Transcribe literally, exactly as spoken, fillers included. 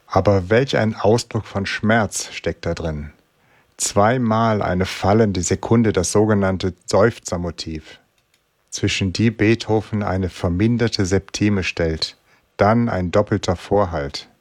Aber welch ein Ausdruck von Schmerz steckt da drin. Zweimal eine fallende Sekunde, das sogenannte Seufzermotiv, zwischen die Beethoven eine verminderte Septime stellt, dann ein doppelter Vorhalt.